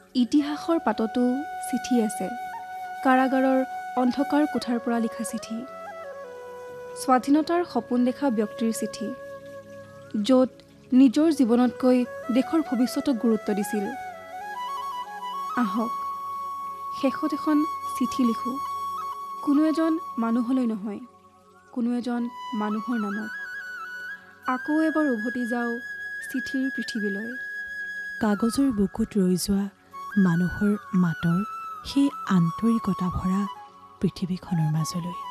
ইতিহাসৰ পাততো চিঠি আছে, কাৰাগাৰৰ অন্ধকাৰ কোঠাৰ পৰা লিখা চিঠি, স্বাধীনতাৰ সপোন দেখা ব্যক্তিৰ চিঠি, য'ত নিজৰ জীৱনতকৈ দেশৰ ভৱিষ্যতক গুৰুত্ব দিছিল। আহক শেষত এখন চিঠি লিখোঁ, কোনো এজন মানুহলৈ নহয়, কোনো এজন মানুহৰ নামত। আকৌ এবাৰ উভতি যাওঁ চিঠিৰ পৃথিৱীলৈ। কাগজৰ বুকুত ৰৈ যোৱা মানুহৰ মাতৰ সেই আন্তৰিকতা ভৰা পৃথিৱীখনৰ মাজলৈ।